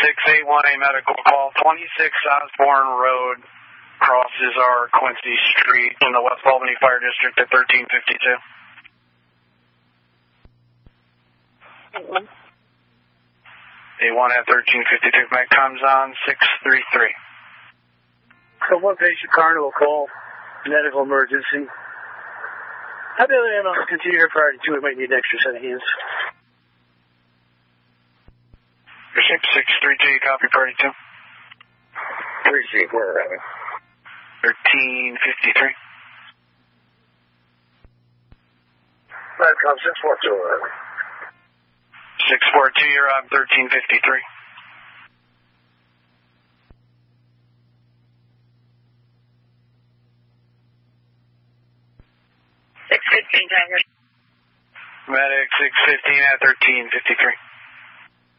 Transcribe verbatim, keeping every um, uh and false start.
six eight one, a medical call. twenty-six Osborne Road crosses our Quincy Street in the West Albany Fire District at thirteen fifty-two. Mm-hmm. A one at thirteen fifty-two. Mac comes on six three three. So one patient Carnival call, medical emergency. How the other ambulance continue here priority two? We might need an extra set of hands. six three two, copy priority two. Receive, where are we? thirteen fifty-three. Madcom six four two, where are we? six four two, you're on thirteen fifty-three. six fifteen, Tiger. Medic six fifteen at thirteen fifty-three.